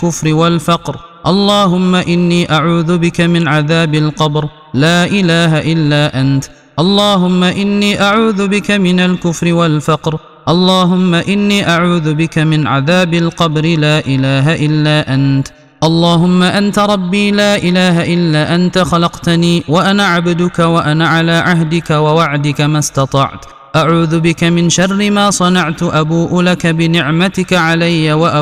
الكفر والفقر. اللهم إني أعوذ بك من عذاب القبر لا إله إلا أنت. اللهم إني أعوذ بك من الكفر والفقر. اللهم إني أعوذ بك من عذاب القبر لا إله إلا أنت. اللهم أنت ربي لا إله إلا أنت، خلقتني وأنا عبدك وأنا على عهدك ووعدك ما استطعت. أعوذ بك من شر ما صنعت، أبوء لك بنعمتك علي